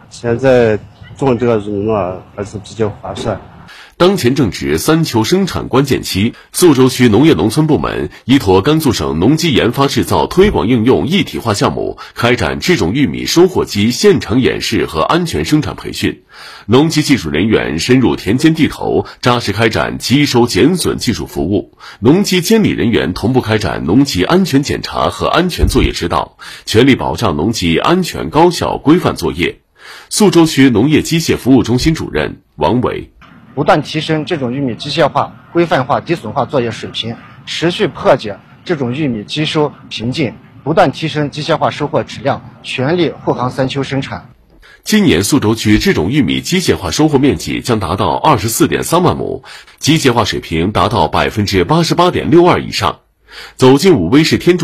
现在种这个绒啊还是比较划算。 当前正值三秋生产关键期，宿州区农业农村部门依托甘肃省农机研发制造推广应用一体化项目，开展制种玉米收获机现场演示和安全生产培训。农机技术人员深入田间地头，扎实开展机收减损技术服务；农机监理人员同步开展农机安全检查和安全作业指导，全力保障农机安全高效规范作业。宿州区农业机械服务中心主任王伟。 不断提升这种玉米机械化、规范化、低损化作业水平，持续破解这种玉米机收瓶颈，不断提升机械化收获质量，全力护航三秋生产。 今年宿州区这种玉米机械化收获面积将达到24.3万亩，机械化水平达到88.62%以上。走进武威市天柱